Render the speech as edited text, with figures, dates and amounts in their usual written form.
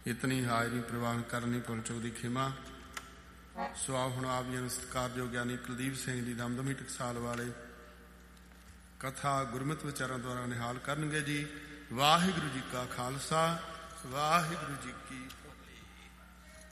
ਇਤਨੀ ਹਾਜ਼ਰੀ ਪ੍ਰਵਾਨ ਕਰਨੀ ਭੁੱਲ ਚੁੱਕ ਦੀ ਖਿਮਾ। ਸੋ ਆਓ ਹੁਣ ਆਪ ਜੀ ਨੂੰ ਸਤਿਕਾਰਯੋਗ ਗਿਆਨੀ ਕੁਲਦੀਪ ਸਿੰਘ ਜੀ ਦਮਦਮੀ ਟਕਸਾਲ ਵਾਲੇ ਕਥਾ ਗੁਰਮਤਿ ਵਿਚਾਰਾਂ ਦੁਆਰਾ ਨਿਹਾਲ ਕਰਨਗੇ ਜੀ। ਵਾਹਿਗੁਰੂ ਜੀ ਕਾ ਖਾਲਸਾ, ਵਾਹਿਗੁਰੂ ਜੀ ਕੀ